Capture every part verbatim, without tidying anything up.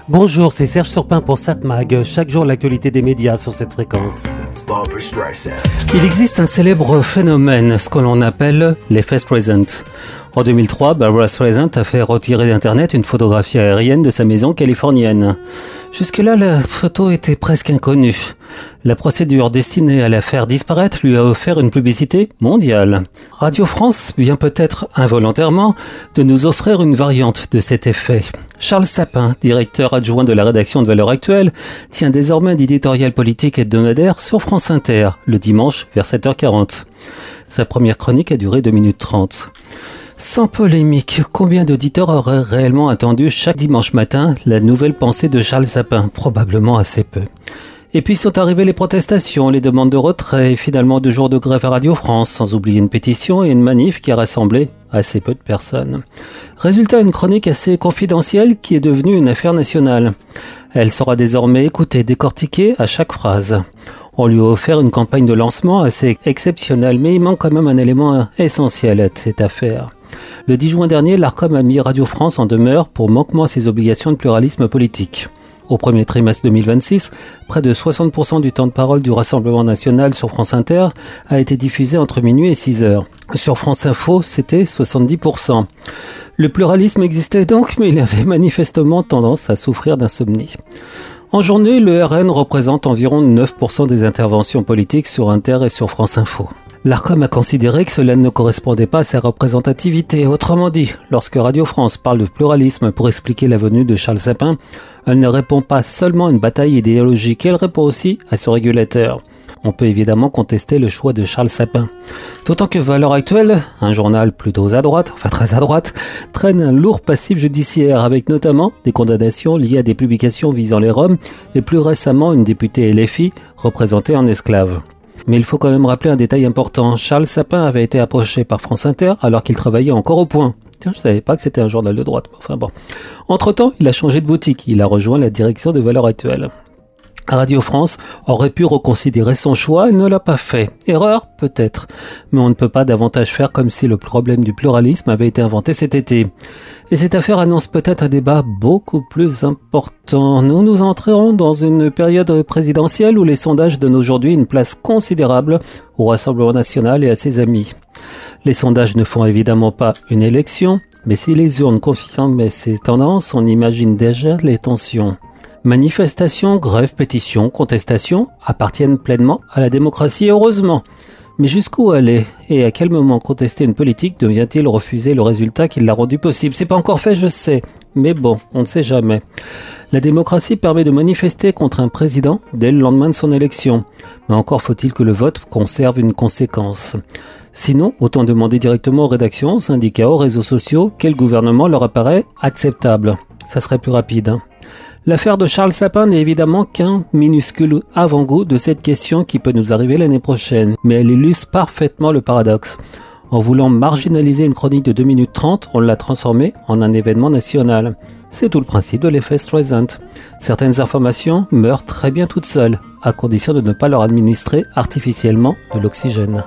Bonjour, c'est Serge Surpin pour Satmag. Chaque jour, l'actualité des médias sur cette fréquence. Il existe un célèbre phénomène, ce que l'on appelle l'effet Streisand. En deux mille trois, Barbra Streisand a fait retirer d'Internet une photographie aérienne de sa maison californienne. Jusque-là, la photo était presque inconnue. La procédure destinée à la faire disparaître lui a offert une publicité mondiale. Radio France vient peut-être involontairement de nous offrir une variante de cet effet. Charles Sapin, directeur adjoint de la rédaction de Valeurs Actuelles, tient désormais un éditorial politique hebdomadaire sur France Inter, le dimanche vers sept heures quarante. Sa première chronique a duré deux minutes trente. Sans polémique, combien d'auditeurs auraient réellement attendu chaque dimanche matin la nouvelle pensée de Charles Sapin? Probablement assez peu. Et puis sont arrivées les protestations, les demandes de retrait et finalement deux jours de grève à Radio France, sans oublier une pétition et une manif qui a rassemblé assez peu de personnes. Résultat, une chronique assez confidentielle qui est devenue une affaire nationale. Elle sera désormais écoutée, décortiquée à chaque phrase. On lui a offert une campagne de lancement assez exceptionnelle, mais il manque quand même un élément essentiel à cette affaire. Le dix juin dernier, l'Arcom a mis Radio France en demeure pour manquement à ses obligations de pluralisme politique. Au premier trimestre deux mille vingt-six, près de soixante pour cent du temps de parole du Rassemblement national sur France Inter a été diffusé entre minuit et six heures. Sur France Info, c'était soixante-dix pour cent. Le pluralisme existait donc, mais il avait manifestement tendance à souffrir d'insomnie. En journée, le R N représente environ neuf pour cent des interventions politiques sur Inter et sur France Info. L'Arcom a considéré que cela ne correspondait pas à sa représentativité. Autrement dit, lorsque Radio France parle de pluralisme pour expliquer la venue de Charles Sapin, elle ne répond pas seulement à une bataille idéologique, elle répond aussi à son régulateur. On peut évidemment contester le choix de Charles Sapin. D'autant que Valeurs Actuelles, un journal plutôt à droite, enfin très à droite, traîne un lourd passif judiciaire avec notamment des condamnations liées à des publications visant les Roms et plus récemment une députée L F I représentée en esclave. Mais il faut quand même rappeler un détail important. Charles Sapin avait été approché par France Inter alors qu'il travaillait encore au Point. Tiens, je savais pas que c'était un journal de droite. Enfin bon. Entre-temps, il a changé de boutique. Il a rejoint la direction de Valeurs Actuelles. Radio France aurait pu reconsidérer son choix et ne l'a pas fait. Erreur, peut-être. Mais on ne peut pas davantage faire comme si le problème du pluralisme avait été inventé cet été. Et cette affaire annonce peut-être un débat beaucoup plus important. Nous nous entrerons dans une période présidentielle où les sondages donnent aujourd'hui une place considérable au Rassemblement national et à ses amis. Les sondages ne font évidemment pas une élection, mais si les urnes confirment ces tendances, on imagine déjà les tensions. Manifestations, grèves, pétitions, contestations appartiennent pleinement à la démocratie, heureusement. Mais jusqu'où aller? Et à quel moment contester une politique devient-il refuser le résultat qui l'a rendu possible? C'est pas encore fait, je sais. Mais bon, on ne sait jamais. La démocratie permet de manifester contre un président dès le lendemain de son élection. Mais encore faut-il que le vote conserve une conséquence. Sinon, autant demander directement aux rédactions, aux syndicats, aux réseaux sociaux quel gouvernement leur apparaît acceptable. Ça serait plus rapide, hein. L'affaire de Charles Sapin n'est évidemment qu'un minuscule avant-goût de cette question qui peut nous arriver l'année prochaine, mais elle illustre parfaitement le paradoxe. En voulant marginaliser une chronique de deux minutes trente, on l'a transformée en un événement national. C'est tout le principe de l'effet Streisand. Certaines informations meurent très bien toutes seules, à condition de ne pas leur administrer artificiellement de l'oxygène.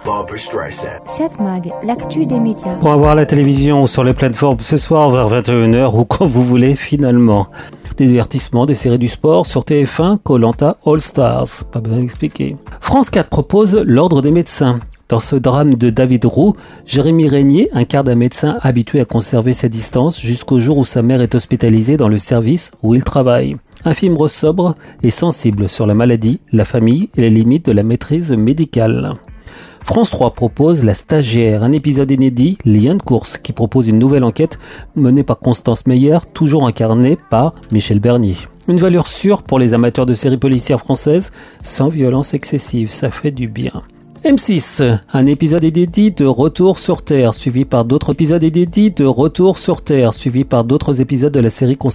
Satmag, l'actu des médias. Pour avoir la télévision ou sur les plateformes ce soir vers vingt et une heures ou quand vous voulez finalement. Des divertissements, des séries du sport sur T F un, Koh-Lanta, All Stars. Pas besoin d'expliquer. France quatre propose l'ordre des médecins. Dans ce drame de David Roux, Jérémy Régnier incarne un médecin habitué à conserver ses distances jusqu'au jour où sa mère est hospitalisée dans le service où il travaille. Un film sobre et sensible sur la maladie, la famille et les limites de la maîtrise médicale. France trois propose La Stagiaire, un épisode inédit, Lien de course, qui propose une nouvelle enquête menée par Constance Meyer, toujours incarnée par Michel Bernier. Une valeur sûre pour les amateurs de séries policières françaises, sans violence excessive, ça fait du bien. M six, un épisode inédit de Retour sur Terre, suivi par d'autres épisodes inédits de Retour sur Terre, suivi par d'autres épisodes de la série